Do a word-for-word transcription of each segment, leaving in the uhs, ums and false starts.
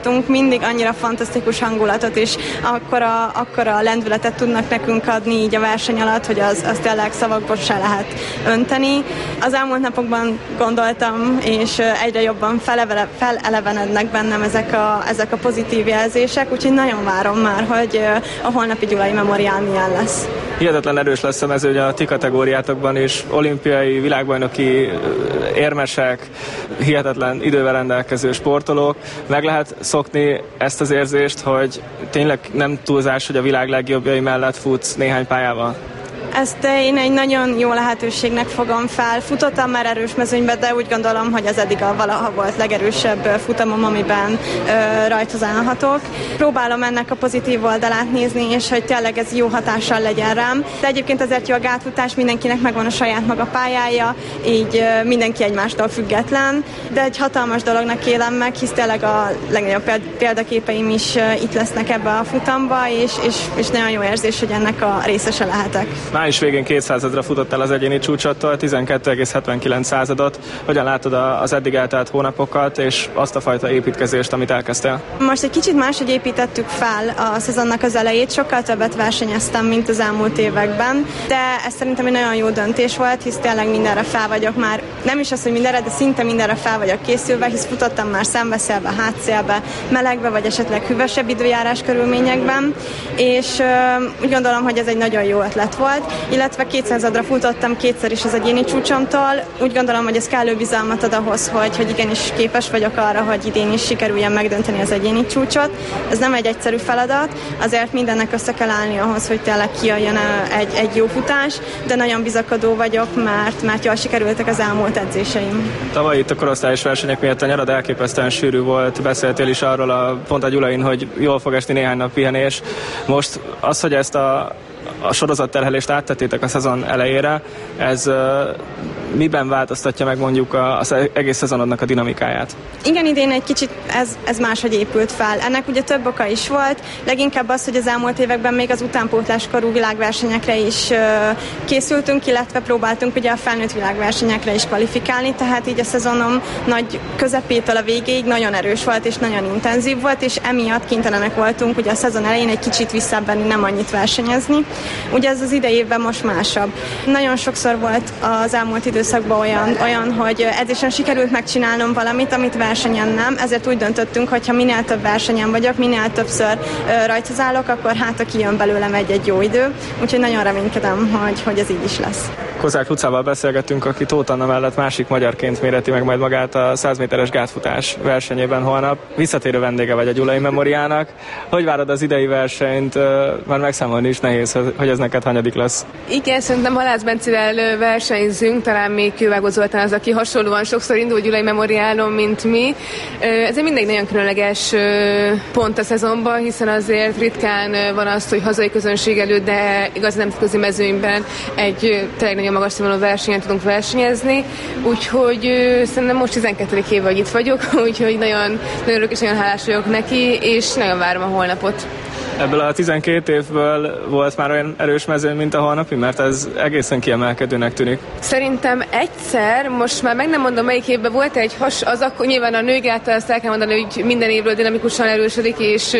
Mindig annyira fantasztikus hangulatot és akkora, akkora lendületet tudnak nekünk adni így a verseny alatt, hogy az, az tényleg szavakból se lehet önteni. Az elmúlt napokban gondoltam, és egyre jobban felevele, felelevenednek bennem ezek a, ezek a pozitív jelzések, úgyhogy nagyon várom már, hogy a holnapi Gyulai Memoriál milyen lesz. Hihetetlen erős lesz a mezőny a ti kategóriátokban is, olimpiai, világbajnoki érmesek, hihetetlen idővel rendelkező sportolók. Meg lehet szokni ezt az érzést, hogy tényleg nem túlzás, hogy a világ legjobbjai mellett futsz néhány pályával? Ezt én egy nagyon jó lehetőségnek fogom fel. Futottam már erős mezőnybe, de úgy gondolom, hogy az eddig a valaha volt legerősebb futamom, amiben ö, rajthoz állhatok. Próbálom ennek a pozitív oldalát nézni, és hogy tényleg ez jó hatással legyen rám. De egyébként azért jó a gátfutás, mindenkinek megvan a saját maga pályája, így ö, mindenki egymástól független, de egy hatalmas dolognak élem meg, hisz tényleg a legnagyobb példaképeim is ö, itt lesznek ebbe a futamba, és, és, és nagyon jó érzés, hogy ennek a részese lehetek. Május végén kétszázadra futottál az egyéni csúcsottól, tizenkettő egész hetvenkilenc századot. Hogyan látod az eddig eltelt hónapokat és azt a fajta építkezést, amit elkezdtél? Most egy kicsit máshogy építettük fel a szezonnak az elejét, sokkal többet versenyeztem, mint az elmúlt években, de ez szerintem egy nagyon jó döntés volt, hisz tényleg mindenre fel vagyok már, nem is az, hogy mindenre, de szinte mindenre fel vagyok készülve, hisz futottam már szembeszélbe, hátszélbe, melegbe, vagy esetleg hűvösebb időjárás körülményekben, és ö, úgy gondolom, hogy ez egy nagyon jó ötlet volt, illetve kétszázadra futottam kétszer is az egyéni csúcsomtól. Úgy gondolom, hogy ez kellő bizalmat ad ahhoz, hogy, hogy igenis képes vagyok arra, hogy idén is sikerüljen megdönteni az egyéni csúcsot. Ez nem egy egyszerű feladat, azért mindennek össze kell állni ahhoz, hogy tényleg kijöjjön egy, egy jó futás, de nagyon bizakodó vagyok, mert, mert jól sikerültek az elmúlt edzéseim. Tavaly itt a korosztályos versenyek miatt a nyarad elképesztően sűrű volt, beszéltél is arról a, pont a Gyulain, hogy jól fog esni néhány nap pihenés. Most az, hogy ezt a a sorozatterhelést áttettétek a szezon elejére, ez uh, miben változtatja meg mondjuk az egész szezonodnak a dinamikáját? Igen, idén egy kicsit ez, ez máshogy épült fel. Ennek ugye több oka is volt, leginkább az, hogy az elmúlt években még az utánpótláskorú világversenyekre is uh, készültünk, illetve próbáltunk ugye a felnőtt világversenyekre is kvalifikálni, tehát így a szezonom nagy közepétől a végéig nagyon erős volt és nagyon intenzív volt, és emiatt kénytelenek voltunk ugye a szezon elején egy kicsit visszabenni, nem annyit versenyezni. Ugye ez az idejében most másabb. Nagyon sokszor volt az elmúlt időszakban olyan, olyan hogy edzésen sikerült megcsinálnom valamit, amit versenyen nem, ezért úgy döntöttünk, hogy ha minél több versenyen vagyok, minél többször rajthoz állok, akkor hát a kijön belőlem egy-egy jó idő, úgyhogy nagyon reménykedem, hogy, hogy ez így is lesz. Kozák Lucával beszélgettünk, aki Tóth Anna mellett másik magyarként méreti meg majd magát a száz méteres gátfutás versenyében holnap. Visszatérő vendége vagy a Gyulai Memoriának. Hogy várod az idei versenyt? Már megszámolni is nehéz, hogy ez neked hanyadik lesz. Igen, szerintem Halász Bencivel versenyzünk, talán még Kővágó Zoltán az, aki hasonlóan sokszor indul Gyulai Memoriálon, mint mi. Ez egy mindig nagyon különleges pont a szezonban, hiszen azért ritkán van az, hogy hazai közönség előtt, de igaz nemzetközi mezőnyben egy tényleg nagyon magas színvonalú versenyen tudunk versenyezni, úgyhogy szerintem most tizenkettedik év, hogy itt vagyok, úgyhogy nagyon, nagyon örülök és nagyon hálás vagyok neki, és nagyon várom a holnapot. Ebből a tizenkét évből volt már olyan erős mezőny, mint a holnapi, mert ez egészen kiemelkedőnek tűnik. Szerintem egyszer, most már meg nem mondom melyik évben volt egy has, az akkor nyilván a nők által azt el kell mondani, hogy minden évről dinamikusan erősödik, és,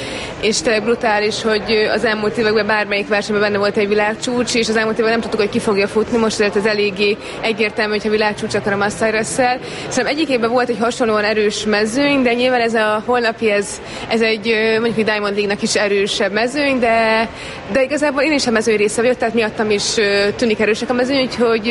és tényleg brutális, hogy az elmúlt években bármelyik versenyben benne volt egy világcsúcs, és az elmúlt években nem tudtuk, hogy ki fogja futni, most azért ez eléggé egyértelmű, hogyha világcsúcs, akkor a Massai Russell. Szerintem egyik évben volt egy hasonlóan erős mezőny, de nyilván ez a holnapi, ez, ez egy mondjuk egy Diamond League-nak is erősebb mezőny, de, de igazából én is a mezőny része vagyok, tehát miattam is tűnik erősek a mezőny, úgyhogy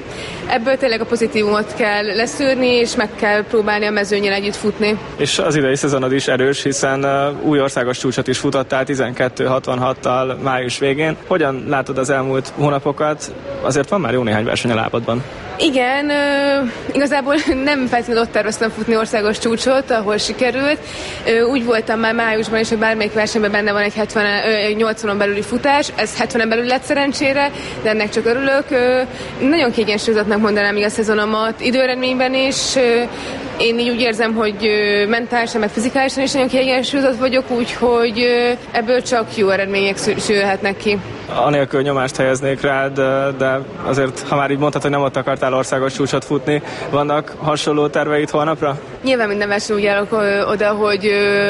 ebből tényleg a pozitívumot kell leszűrni, és meg kell próbálni a mezőnnyel együtt futni. És az idei szezonod is erős, hiszen új országos csúcsot is futottál tizenkettő hatvanhattal május végén. Hogyan látod az elmúlt hónapokat? Azért van már jó néhány verseny a lábadban. Igen, uh, igazából nem feltétlenül ott terveztem futni országos csúcsot, ahol sikerült. Uh, úgy voltam már májusban is, hogy bármelyik versenyben benne van egy hetven, uh, nyolcvanon belüli futás, ez hetvenen belül lett szerencsére, de ennek csak örülök. Uh, nagyon kiegyensúlyozottnak mondanám még a szezonomat időrendményben is. Uh, én így úgy érzem, hogy mentálisan, meg fizikálisan is nagyon kiegyensúlyozott vagyok, úgyhogy ebből csak jó eredmények születhetnek ki. Anélkül nyomást helyeznék rád, de azért, ha már így mondtad, hogy nem ott akartál országos csúcsot futni, vannak hasonló terveid holnapra? Nyilván minden versenyen úgy állok oda, hogy